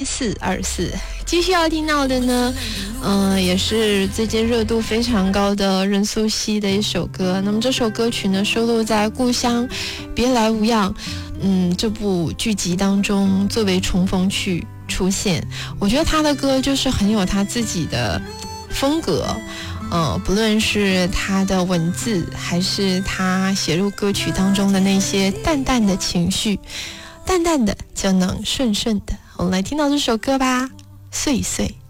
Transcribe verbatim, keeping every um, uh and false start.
四二四。继续要听到的呢，嗯、呃，也是最近热度非常高的任素汐的一首歌。那么这首歌曲呢，收录在《故乡别来无恙》嗯这部剧集当中，作为重逢曲出现。我觉得他的歌就是很有他自己的风格。呃，不论是他的文字，还是他写入歌曲当中的那些淡淡的情绪，淡淡的就能顺顺的。我们来听到这首歌吧，碎碎。